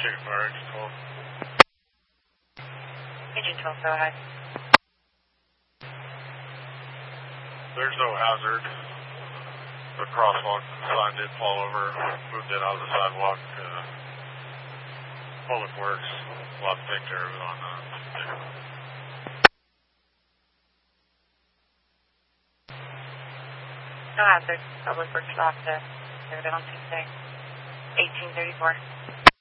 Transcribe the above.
Chicken Fire, Engine 12. Engine 12, go ahead. There's no hazard. The crosswalk sign did fall over, moved it out of the sidewalk. Public Works will have to take care of it on No hazard. Public Works will have to take it on Tuesday. 1834.